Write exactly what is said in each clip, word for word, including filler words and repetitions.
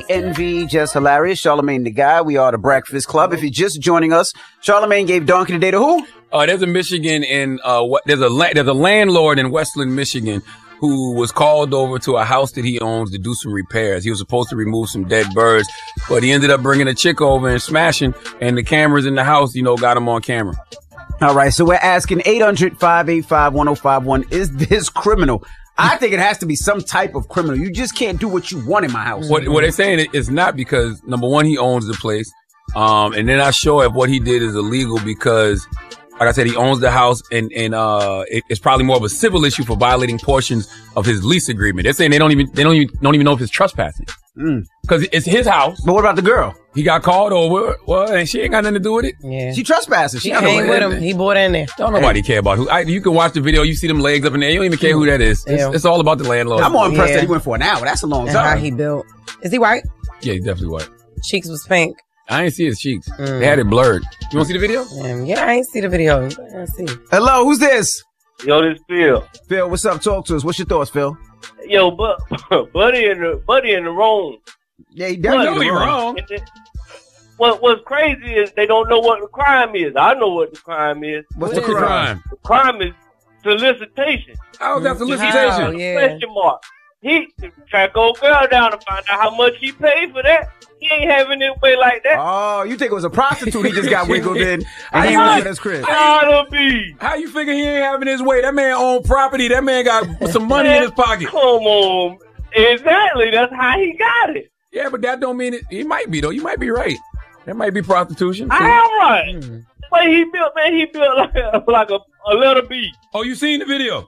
Envy, Just Hilarious, Charlamagne the Guy. We are the Breakfast Club. If you're just joining us, Charlamagne gave Donkey today to who? Uh, there's a Michigan in uh, what? There's a la- there's a landlord in Westland, Michigan, who was called over to a house that he owns to do some repairs. He was supposed to remove some dead birds, but he ended up bringing a chick over and smashing, and the cameras in the house, you know, got him on camera. All right, so we're asking eight hundred, five eight five, one oh five one, is this criminal? I think it has to be some type of criminal. You just can't do what you want in my house. What, what they're saying is not because, number one, he owns the place. Um, and they're not sure if what he did is illegal because, like I said, he owns the house and, and, uh, it, it's probably more of a civil issue for violating portions of his lease agreement. They're saying they don't even, they don't even, don't even know if it's trespassing. Mm. Cause it's his house. But what about the girl? He got called over. Well, and she ain't got nothing to do with it. Yeah. She trespassing. She came with him. He bought in there. Don't nobody care about who. I, you can watch the video. You see them legs up in there. You don't even care who that is. It's, it's all about the landlord. I'm more impressed yeah. that he went for an hour. That's a long and time. How he built. Is he white? Yeah, he's definitely white. Cheeks was pink. I ain't see his cheeks. Mm. They had it blurred. You want to see the video? Um, yeah, I ain't see the video. I see. Hello, who's this? Yo, this Phil. Phil, what's up? Talk to us. What's your thoughts, Phil? Yo, but buddy in the buddy in the wrong. Yeah, he definitely wrong. What What's crazy is they don't know what the crime is. I know what the crime is. What's the crime? The crime is solicitation. Oh, that's solicitation. Oh, yeah. Question mark. He track old girl down to find out how much he paid for that. He ain't having it way like that. Oh, you think it was a prostitute he just got wiggled in and he went to his crib? Gotta be. How you figure he ain't having his way? That man owned property. That man got some money man, in his pocket. Come on. Exactly. That's how he got it. Yeah, but that don't mean it. He might be, though. You might be right. That might be prostitution. I am right. Mm. But he built, man, he built like a, like a, a letter B. Oh, you seen the video?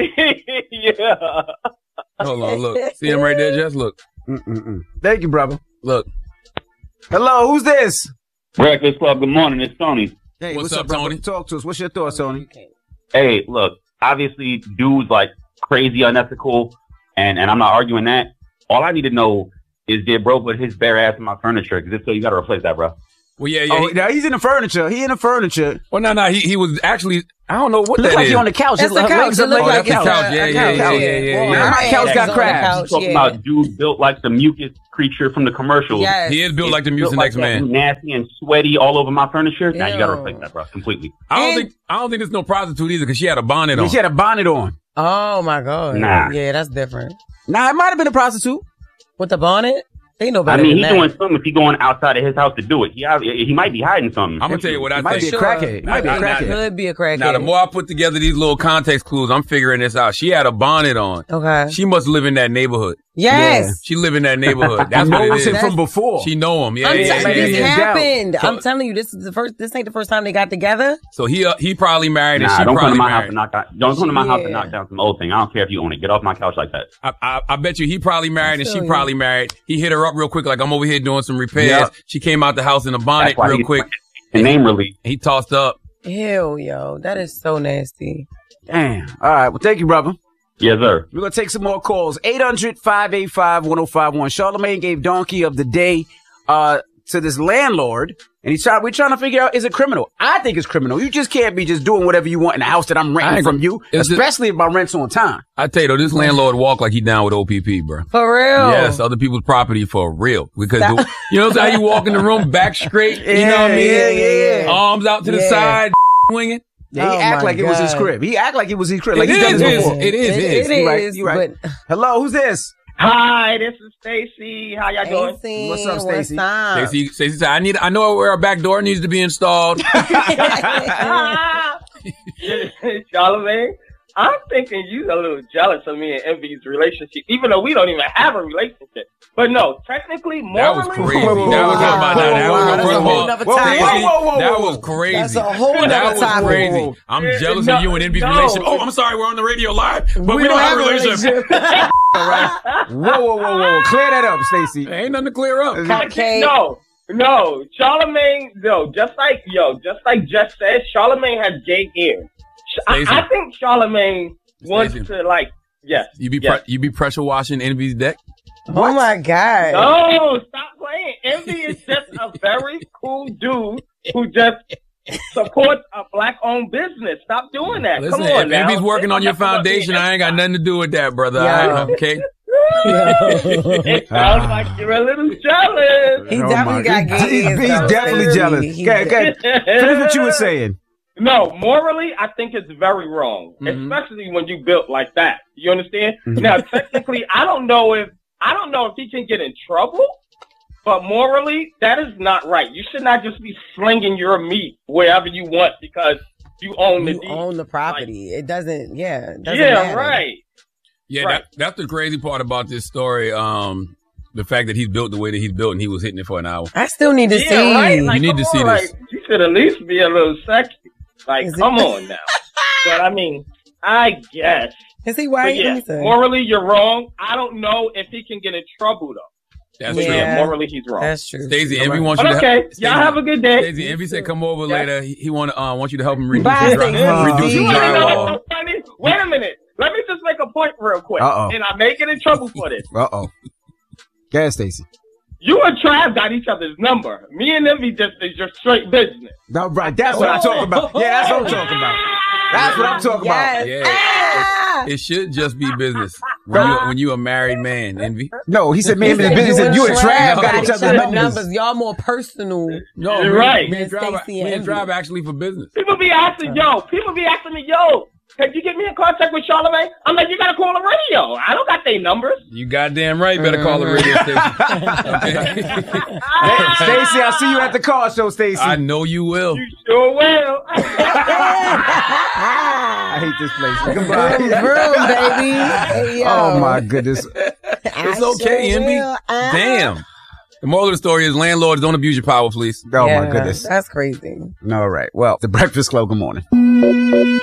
Yeah. Hold on, look. See him right there, Jess? Look. Mm-mm-mm. Thank you, brother. Look. Hello, who's this? Breakfast Club, good morning. It's Tony. Hey, what's, what's up, up, brother? Tony? Talk to us. What's your thoughts, Tony? Hey, look, obviously, dude's like crazy unethical, and, and I'm not arguing that. All I need to know is did bro put his bare ass in my furniture? Because if so, you got to replace that, bro. Well, yeah, yeah. Oh, he, now he's in the furniture. He in the furniture. Well, no, no. He he was actually. I don't know what Look that like is. he on the couch. That's the couch. It look oh, like that's the it's couch. a, Yeah, a yeah, couch. yeah, yeah, yeah, Well, yeah. my That couch ass got is crabs. on the couch, Talking yeah. about dude built like the mucus creature from the commercials. Yes. He is built like the Built Mucinex like that, man. nasty and sweaty all over my furniture. Now you got to Ew. replace that, bro, completely. I don't And- think I don't think there's no prostitute either because she had a bonnet on. She had a bonnet on. Oh, my God. Nah. Yeah, that's different. Nah, it might have been a prostitute. With the bonnet? They know I better mean, than he's that. doing something if he's going outside of his house to do it. He he might be hiding something. I'm gonna tell you what I It might think. be a crackhead. It might be a I- I- crackhead. Could be a crackhead. Now, the more I put together these little context clues, I'm figuring this out. She had a bonnet on. Okay. She must live in that neighborhood. Yes. She live in that neighborhood. That's He what it knows is. him from before. She know him. Yeah, I'm yeah, telling yeah, you, this yeah, yeah. happened. So- I'm telling you, this is the first. This ain't the first time they got together. So he uh, he probably married and Nah, she don't come probably to my house married. and knock out. Don't come to my house and Yeah. knock down some old thing. I don't care if you own it. Get off my couch like that. I, I, I bet you he probably married and feel she you. probably married. He hit her up real quick, like I'm over here doing some repairs. Yep. She came out the house in a bonnet That's why real he- quick. The name release. He tossed up. Ew, yo, that is so nasty. Damn. All right. Well, thank you, brother. Yes, sir. We're going to take some more calls. eight hundred, five eight five, one oh five one. Charlamagne gave Donkey of the Day uh, to this landlord. And he's trying, we're trying to figure out, is it criminal? I think it's criminal. You just can't be just doing whatever you want in the house that I'm I renting ain't from gonna- you, it's especially if my rent's on time. I tell you though, this landlord walk like he down with O P P, bro. For real. Yes, other people's property for real. Because the, you know how you walk in the room, back straight, you know what I mean? Yeah, yeah, yeah. Arms out to the Yeah. side, swinging. Yeah, he Oh, act my like it was his God. crib. He act like it was his crib. It Like he's done is this his. before. It is It, his. it You right, is, you right. but Hello, who's this? Hi, this is Stacy. How y'all doing? ain't seen What's up, Stacey? What's up? Stacey, Stacey said, I need, I know where our back door needs to be installed. Charlamagne, I'm thinking you a little jealous of me and Envy's relationship, even though we don't even have a relationship. But no, technically, morally, That was crazy. Whoa, whoa, whoa, That was whoa, about whoa, that. That whoa, was whoa, first that's of a whole all, nother Whoa, topic. whoa, whoa, whoa, that whoa. was crazy. That's a whole That nother was topic. crazy. I'm Yeah, jealous no, of you and Envy's no. relationship. Oh, I'm sorry, we're on the radio live, but we, don't, have a relationship. All right. Whoa, whoa, whoa, whoa. Clear that up, Stacey. Ain't nothing to clear up. Okay. No, no, Charlamagne, no, just like, yo, just like Jess said, Charlamagne has gay ears. I, Stacey. I think Charlamagne wants Stacey. to, like, yes. You be yes. pre- you be pressure washing Envy's deck. Oh my God. No, stop playing. Envy is just a very cool dude who just supports a black-owned business. Stop doing that. Listen, Come on if now. Envy's working on your foundation, I ain't got nothing to do with that, brother. Yeah. I- okay. It sounds like you're a little jealous. He Oh definitely my- got he- gay. He's, hands, he's though. definitely jealous. He- Okay, okay. Finish what you were saying. No, morally, I think it's very wrong, Mhm. especially when you built like that. You understand? Mhm. Now, technically, I don't know if I don't know if he can get in trouble, but morally, that is not right. You should not just be slinging your meat wherever you want because you own the You deed. own the property. It doesn't, yeah. It doesn't yeah, matter. right. Yeah, Right. that, that's the crazy part about this story. Um, the fact that he's built the way that he's built and he was hitting it for an hour. I still need to Yeah, see. right. Like, You need come to see on, this. Like, you should at least be a little sexy. Like, Is it- come on now. But I mean, I guess. Is he But white? yeah, Let me see. morally, you're wrong. I don't know if he can get in trouble though. That's But true. yeah, Yeah. morally, he's wrong. That's true. Stacey, All Envy right. wants But you to okay, Stacey- y'all have a good day. Stacey, Envy said come over Yeah. later. He, he want uh, want you to help him reduce Bye, his dry, Stacey. reduce You his wanna know drywall. what's funny? Wait a minute. Let me just make a point real quick. Uh-oh. And I may get in trouble for this. Uh oh. Go ahead, Stacey. You and Trav got each other's number. Me and Envy just is your straight business. No, right. That's what I'm talking about. Yeah, that's what I'm talking about. That's what I'm talking Yes. Yeah, Ah! it, it should just be business when you when you a married man. Envy. about. No, he said, man, He his business. said And you and Trav Trav got each other's numbers. Y'all more personal. No, You're me, right. Me and Than drive, Stacey me and and Envy. drive actually for business. People be asking, yo, people be asking me, yo, can you get me in contact with Charlamagne? I'm like, you gotta call the radio. I don't got their numbers. You goddamn right. Better call the radio station. Okay. Hey, Stacey, I'll see you at the car show, Stacey. I know you will. You sure will. I hate this place. Vroom, Goodbye. vroom, baby. Hey, yo. Oh my goodness. It's okay, sure Envy. will. Ah. Damn. The moral of the story is landlords don't abuse your power, please. Oh Yeah, my goodness. That's crazy. All right. Well, the Breakfast Club. Good morning.